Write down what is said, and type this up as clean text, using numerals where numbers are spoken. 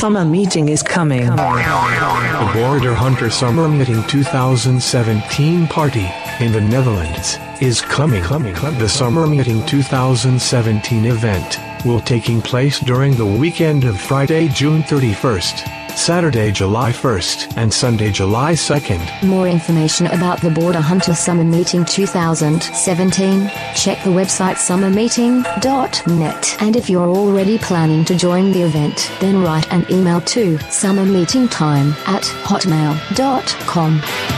summer meeting is coming. The Border Hunter Summer Meeting 2017 party in the Netherlands is coming. The Summer Meeting 2017 event will taking place during the weekend of Friday, June 31st, Saturday, July 1st, and Sunday, July 2nd. More information about the Border Hunter Summer Meeting 2017, check the website summermeeting.net. And if you're already planning to join the event, then write an email to summermeetingtime@hotmail.com.